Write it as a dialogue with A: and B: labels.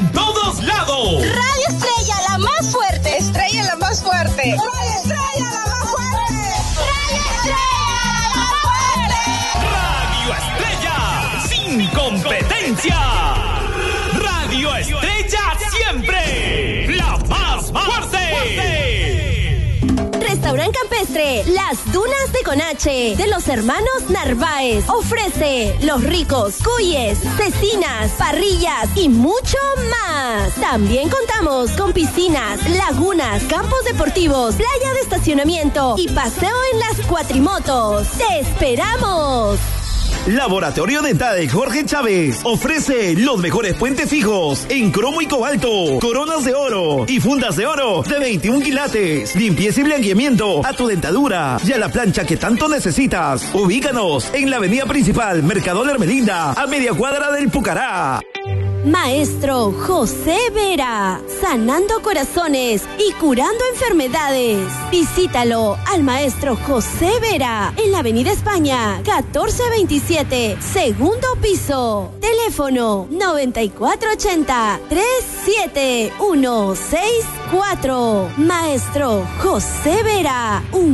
A: en todos lados.
B: Radio Estrella, la más fuerte.
C: Estrella, la más fuerte.
B: Radio Estrella, la más fuerte. Radio Estrella, la más fuerte.
A: Radio Estrella, sin competencia. Radio Estrella siempre, la más fuerte.
D: Restaurante Campestre, Las Dunas de Conache, de los hermanos Narváez, ofrece los ricos cuyes, cecinas, parrillas y mucho más. También contamos con piscinas, lagunas, campos deportivos, playa de estacionamiento y paseo en las cuatrimotos. ¡Te esperamos!
E: Laboratorio Dental Jorge Chávez ofrece los mejores puentes fijos en cromo y cobalto, coronas de oro y fundas de oro de 21 quilates, limpieza y blanqueamiento a tu dentadura y a la plancha que tanto necesitas. Ubícanos en la avenida principal, Mercado La Hermelinda, a media cuadra del Pucará.
D: Maestro José Vera, sanando corazones y curando enfermedades. Visítalo al Maestro José Vera en la Avenida España, 1427, segundo piso. Teléfono 9480-37164. Maestro José Vera, un